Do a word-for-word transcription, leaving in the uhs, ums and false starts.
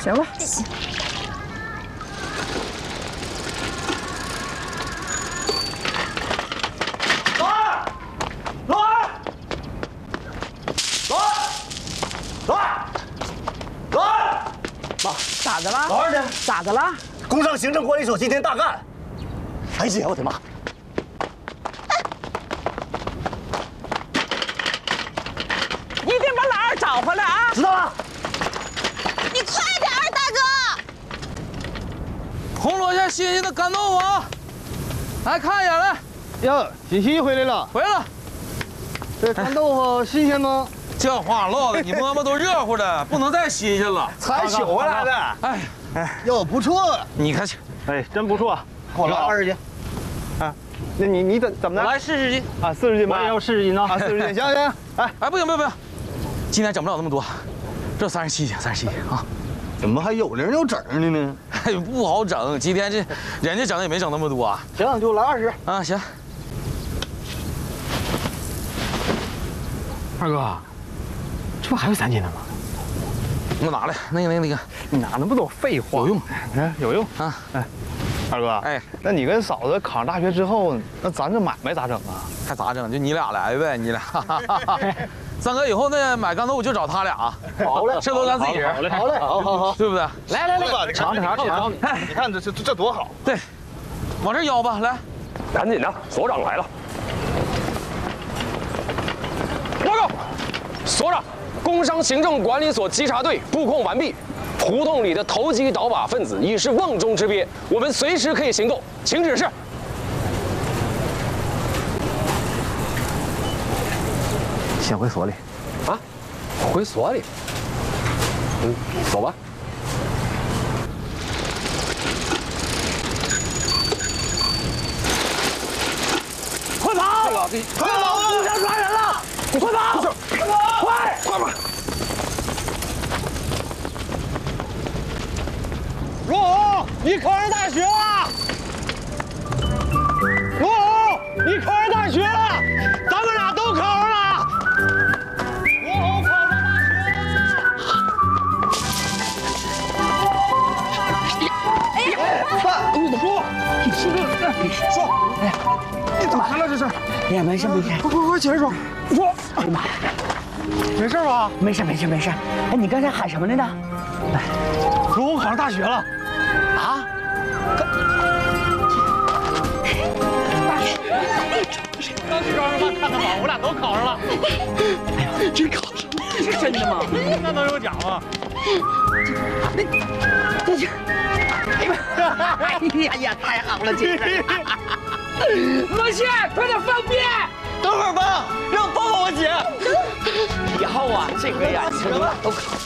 行吧。 行。 老二，老二，老二，老二，老二， 妈，咋的了？ 老二呢？ 咋的了？ 工商行政管理所今天大干。哎呀，我的妈！ 一定把老二找回来啊！ 知道了。 你快点儿，大哥！ 红螺馅新鲜的干豆腐啊！来看一眼来。 哟，欣欣回来了。 回来了。 这干豆腐新鲜吗？ 这话唠的，你馍馍都热乎的，不能再新鲜了。 才取回来的。 哎， 哎，哟，不错。 你看去。 哎，真不错。给我来二十斤。啊，那你你怎怎么的？ 来四十斤啊，四十斤吧。 我也要四十斤啊！ 啊，四十斤，行行。哎哎，不行不行不行，今天整不了那么多，这三十七斤，三十七斤啊。 怎么还有零有整的呢？ 哎，不好整，今天这人家整也没整那么多啊。 行，就来二十啊，行。 二哥，这不还有三斤呢吗？ 我拿来，那个那个那个， 你拿那么多废话， 有用， 哎，有用啊！ 哎，二哥， 哎， 那你跟嫂子考上大学之后，那咱这买卖咋整啊？ 还咋整？就你俩来呗，你俩。三哥，以后那买干豆腐就找他俩啊。 好嘞， 这都咱自己人。 好嘞， 好嘞，好好好， 对不对？ 来来来，尝尝尝尝。 你看这这这多好！ 对，往这腰吧，来。 赶紧的，所长来了。报告，所长，工商行政管理所稽查队布控完毕，胡同里的投机倒把分子已是瓮中之鳖，我们随时可以行动，请指示。 先回所里。 啊，回所里。嗯，走吧。 快跑！快跑！互相抓人了！快跑！快！快吧！ 罗红，你考上大学了！罗红，你考上大学了！咱们俩都考上了！罗红考上大学了！哎呀！爸，说，说，说，哎。 你咋了？这是？ 哎呀，没事没事， 快快快起来说！说！ 哎呀妈， 没事吧？ 没事没事没事。哎，你刚才喊什么来着？ 罗红考上大学了。 啊？大学？ 刚去招生办看看吧，我俩都考上了。 哎呀，真考上了？是真的吗？ 那能有假吗？ 这这，哎呀，哎呀，太好了，这个。罗茜，快点方便！ 等会儿吧，让我抱抱我姐。 以后啊，这个呀，你们俩都考。